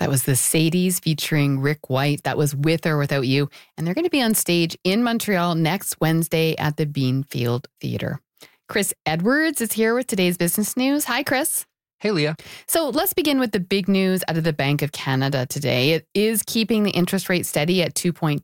That was the Sadies featuring Rick White. That was With or Without You. And they're going to be on stage in Montreal next Wednesday at the Beanfield Theatre. Chris Edwards is here with today's business news. Hi, Chris. Hey, Leah. So let's begin with the big news out of the Bank of Canada today. It is keeping the interest rate steady at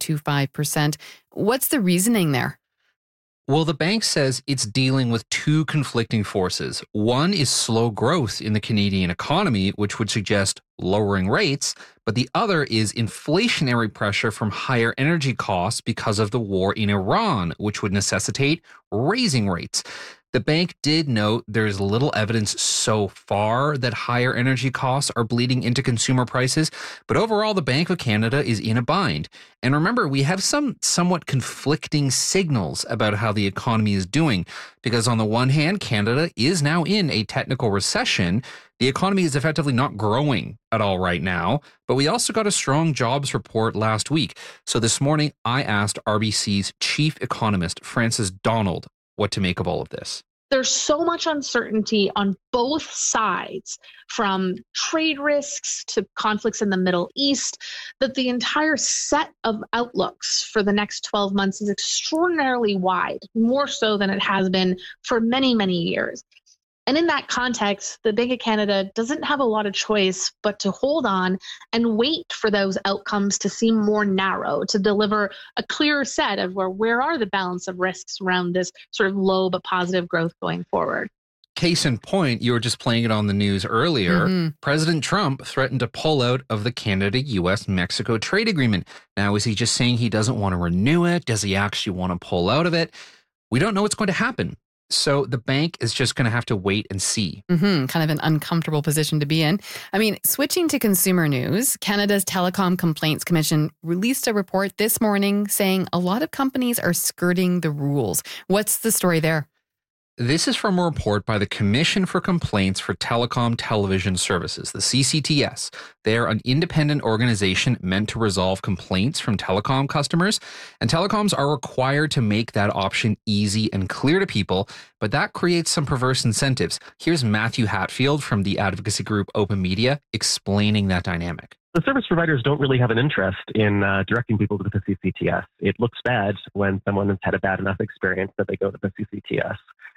2.25%. What's the reasoning there? Well, the bank says it's dealing with two conflicting forces. One is slow growth in the Canadian economy, which would suggest lowering rates, but the other is inflationary pressure from higher energy costs because of the war in Iran, which would necessitate raising rates. The bank did note there's little evidence so far that higher energy costs are bleeding into consumer prices, but overall, the Bank of Canada is in a bind. And remember, we have some somewhat conflicting signals about how the economy is doing, because on the one hand, Canada is now in a technical recession. The economy is effectively not growing at all right now, but we also got a strong jobs report last week. So this morning, I asked RBC's chief economist, Frances Donald, what to make of all of this. There's so much uncertainty on both sides, from trade risks to conflicts in the Middle East, that the entire set of outlooks for the next 12 months is extraordinarily wide, more so than it has been for many, many years. And in that context, the Bank of Canada doesn't have a lot of choice but to hold on and wait for those outcomes to seem more narrow, to deliver a clearer set of where are the balance of risks around this sort of low but positive growth going forward. Case in point, you were just playing it on the news earlier. President Trump threatened to pull out of the Canada-US-Mexico trade agreement. Now, is he just saying he doesn't want to renew it? Does he actually want to pull out of it? We don't know what's going to happen. So the bank is just going to have to wait and see. Kind of an uncomfortable position to be in. I mean, switching to consumer news, Canada's Telecom Complaints Commission released a report this morning saying a lot of companies are skirting the rules. What's the story there? This is from a report by the Commission for Complaints for Telecom Television Services, the CCTS. They're an independent organization meant to resolve complaints from telecom customers, and telecoms are required to make that option easy and clear to people, but that creates some perverse incentives. Here's Matthew Hatfield from the advocacy group Open Media explaining that dynamic. The service providers don't really have an interest in directing people to the CCTS. It looks bad when someone has had a bad enough experience that they go to the CCTS.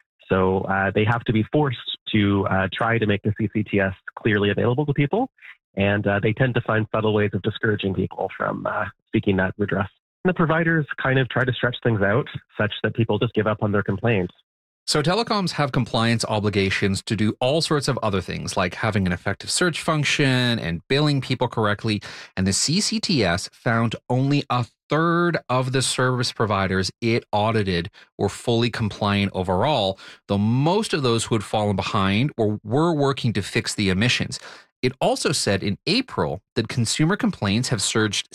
So they have to be forced to try to make the CCTS clearly available to people, and they tend to find subtle ways of discouraging people from seeking that redress. And the providers kind of try to stretch things out such that people just give up on their complaints. So telecoms have compliance obligations to do all sorts of other things, like having an effective search function and billing people correctly. And the CCTS found only a third of the service providers it audited were fully compliant overall, though most of those who had fallen behind were working to fix the omissions. It also said in April that consumer complaints have surged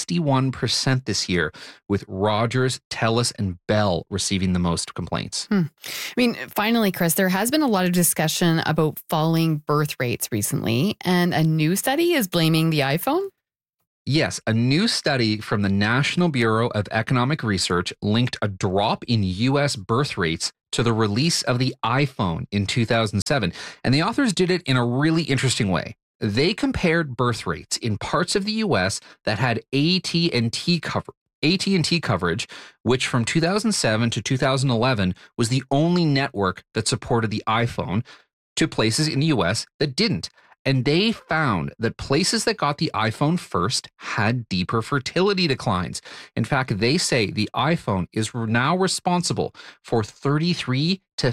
61% this year, with Rogers, TELUS, and Bell receiving the most complaints. I mean, finally, Chris, there has been a lot of discussion about falling birth rates recently, and a new study is blaming the iPhone. Yes, a new study from the National Bureau of Economic Research linked a drop in U.S. birth rates to the release of the iPhone in 2007. And the authors did it in a really interesting way. They compared birth rates in parts of the U.S. that had AT&T coverage, which from 2007 to 2011 was the only network that supported the iPhone, to places in the U.S. that didn't. And they found that places that got the iPhone first had deeper fertility declines. In fact, they say the iPhone is now responsible for 33 to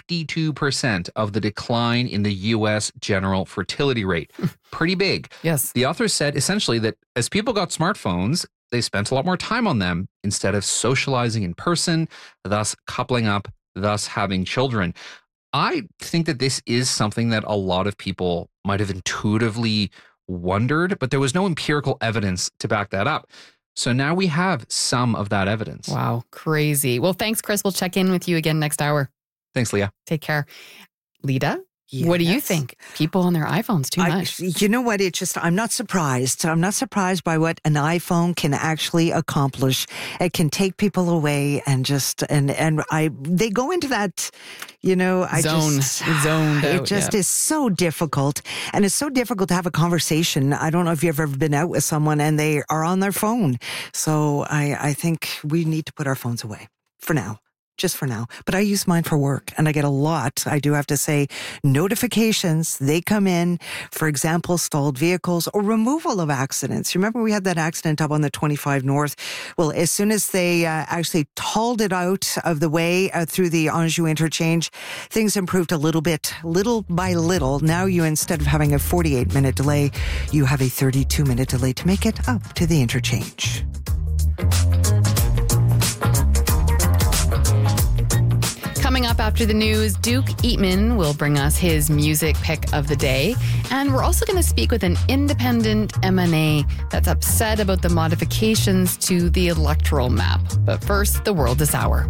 52% of the decline in the U.S. general fertility rate. Pretty big. Yes. The authors said essentially that as people got smartphones, they spent a lot more time on them instead of socializing in person, thus coupling up, thus having children. I think that this is something that a lot of people might have intuitively wondered, but there was no empirical evidence to back that up. So now we have some of that evidence. Wow, crazy. Well, thanks, Chris. We'll check in with you again next hour. Thanks, Leah. Take care. Lita, What do you Yes. think? People on their iPhones too much. You know what? I'm not surprised. I'm not surprised by what an iPhone can actually accomplish. It can take people away and they go into that, Zoned it out, just yeah. is so difficult. And it's so difficult to have a conversation. I don't know if you've ever been out with someone and they are on their phone. So I think we need to put our phones away for now. Just for now. But I use mine for work and I get a lot, I do have to say, notifications. They come in, for example, stalled vehicles or removal of accidents. Remember we had that accident up on the 25 North? Well, as soon as they actually hauled it out of the way through the Anjou interchange, things improved a little bit, little by little. Now you, instead of having a 48-minute delay, you have a 32-minute delay to make it up to the interchange. Coming up after the news, Duke Eatman will bring us his music pick of the day. And we're also going to speak with an independent MNA that's upset about the modifications to the electoral map. But first, the world this hour.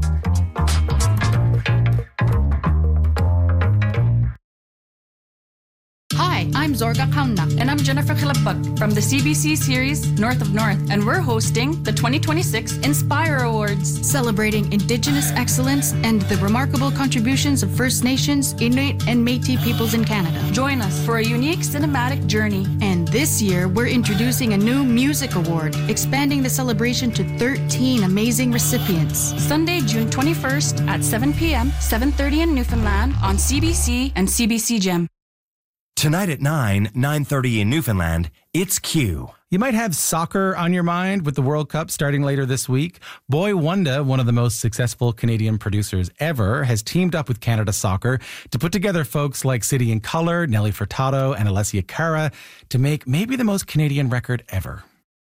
Hi, I'm Zorga Kauna. And I'm Jennifer Khilapag from the CBC series North of North. And we're hosting the 2026 Inspire Awards, Celebrating Indigenous excellence and the remarkable contributions of First Nations, Inuit, and Métis peoples in Canada. Join us for a unique cinematic journey. And this year, we're introducing a new music award, expanding the celebration to 13 amazing recipients. Sunday, June 21st at 7 p.m., 7:30 in Newfoundland on CBC and CBC Gem. Tonight at 9:30 in Newfoundland, it's Q. You might have soccer on your mind with the World Cup starting later this week. Boy Wonder, one of the most successful Canadian producers ever, has teamed up with Canada Soccer to put together folks like City and Colour, Nelly Furtado, and Alessia Cara to make maybe the most Canadian record ever.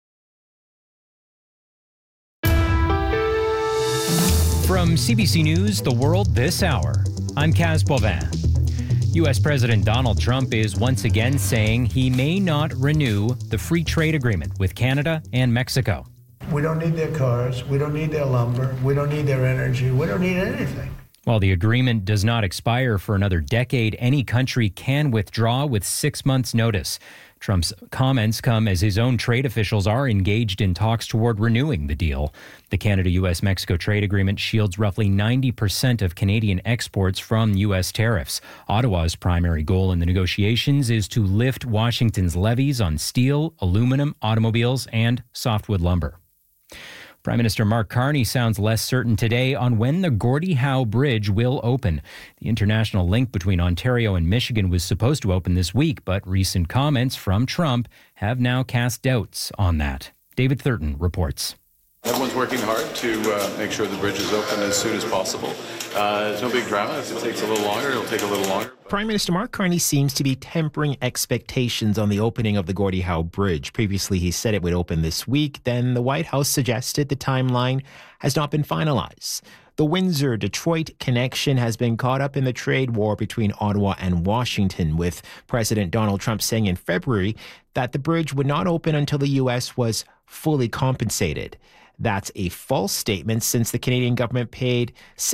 From CBC News, The World This Hour, I'm Kaz Bovan. U.S. President Donald Trump is once again saying he may not renew the free trade agreement with Canada and Mexico. We don't need their cars. We don't need their lumber. We don't need their energy. We don't need anything. While the agreement does not expire for another decade, any country can withdraw with 6 months' notice. Trump's comments come as his own trade officials are engaged in talks toward renewing the deal. The Canada-U.S.-Mexico trade agreement shields roughly 90% of Canadian exports from U.S. tariffs. Ottawa's primary goal in the negotiations is to lift Washington's levies on steel, aluminum, automobiles, and softwood lumber. Prime Minister Mark Carney sounds less certain today on when the Gordie Howe Bridge will open. The international link between Ontario and Michigan was supposed to open this week, but recent comments from Trump have now cast doubts on that. David Thurton reports. Everyone's working hard to make sure the bridge is open as soon as possible. There's no big drama. If it takes a little longer, it'll take a little longer. Prime Minister Mark Carney seems to be tempering expectations on the opening of the Gordie Howe Bridge. Previously, he said it would open this week. Then the White House suggested the timeline has not been finalized. The Windsor-Detroit connection has been caught up in the trade war between Ottawa and Washington, with President Donald Trump saying in February that the bridge would not open until the U.S. was fully compensated. That's a false statement since the Canadian government paid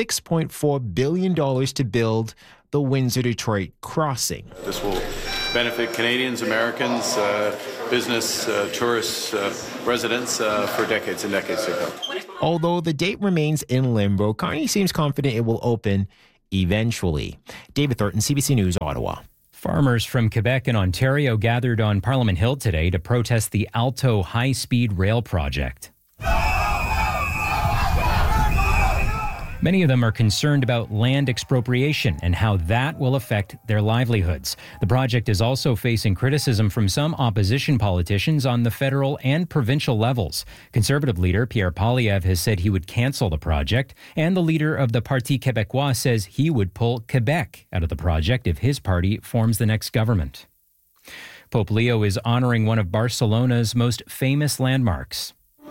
$6.4 billion to build the Windsor-Detroit crossing. This will benefit Canadians, Americans, business, tourists, residents for decades and decades to come. Although the date remains in limbo, Carney seems confident it will open eventually. David Thornton, CBC News, Ottawa. Farmers from Quebec and Ontario gathered on Parliament Hill today to protest the Alto high-speed rail project. Many of them are concerned about land expropriation and how that will affect their livelihoods. The project is also facing criticism from some opposition politicians on the federal and provincial levels. Conservative leader Pierre Poilievre has said he would cancel the project, and the leader of the Parti Québécois says he would pull Quebec out of the project if his party forms the next government. Pope Leo is honoring one of Barcelona's most famous landmarks.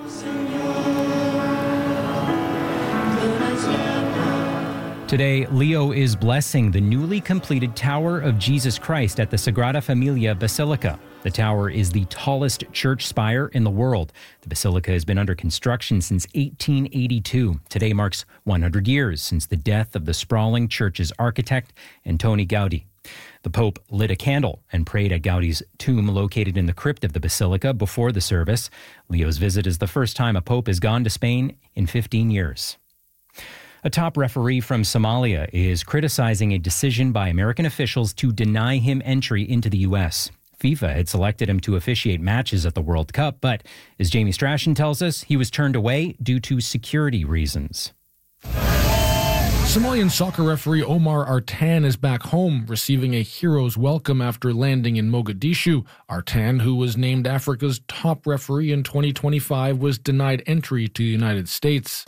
Today, Leo is blessing the newly completed Tower of Jesus Christ at the Sagrada Familia Basilica. The tower is the tallest church spire in the world. The basilica has been under construction since 1882. Today marks 100 years since the death of the sprawling church's architect, Antoni Gaudí. The Pope lit a candle and prayed at Gaudi's tomb located in the crypt of the Basilica before the service. Leo's visit is the first time a pope has gone to Spain in 15 years. A top referee from Somalia is criticizing a decision by American officials to deny him entry into the U.S. FIFA had selected him to officiate matches at the World Cup, but as Jamie Strachan tells us, he was turned away due to security reasons. Somalian soccer referee Omar Artan is back home, receiving a hero's welcome after landing in Mogadishu. Artan, who was named Africa's top referee in 2025, was denied entry to the United States.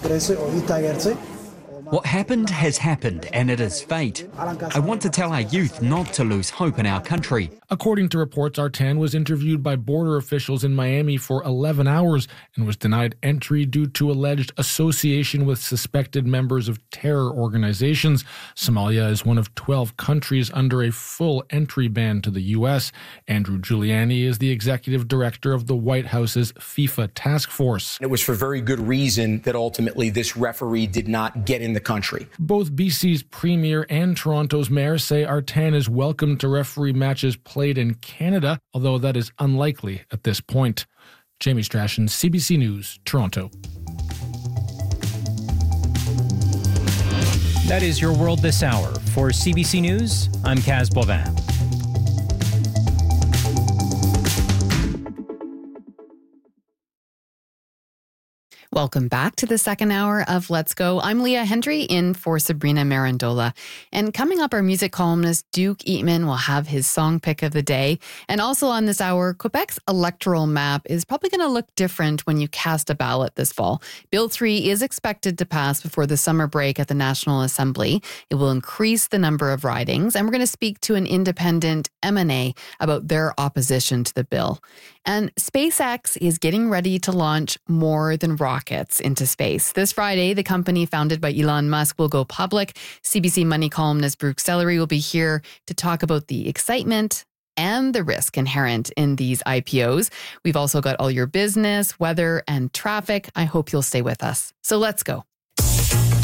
What happened has happened, and it is fate. I want to tell our youth not to lose hope in our country. According to reports, Artan was interviewed by border officials in Miami for 11 hours and was denied entry due to alleged association with suspected members of terror organizations. Somalia is one of 12 countries under a full entry ban to the U.S. Andrew Giuliani is the executive director of the White House's FIFA task force. It was for very good reason that ultimately this referee did not get in the country. Both BC's premier and Toronto's mayor say Artan is welcome to referee matches played in Canada, although that is unlikely at this point. Jamie Strachan, CBC News, Toronto. That is your world this hour. For CBC News, I'm Kaz Bovin. Welcome back to the second hour of Let's Go. I'm Leah Hendry in for Sabrina Marandola. And coming up, our music columnist Duke Eatman will have his song pick of the day. And also on this hour, Quebec's electoral map is probably going to look different when you cast a ballot this fall. Bill 3 is expected to pass before the summer break at the National Assembly. It will increase the number of ridings. And we're going to speak to an independent MNA about their opposition to the bill. And SpaceX is getting ready to launch more than rockets into space. This Friday, the company founded by Elon Musk will go public. CBC Money columnist Brooke Sellery will be here to talk about the excitement and the risk inherent in these IPOs. We've also got all your business, weather, and traffic. I hope you'll stay with us. So let's go.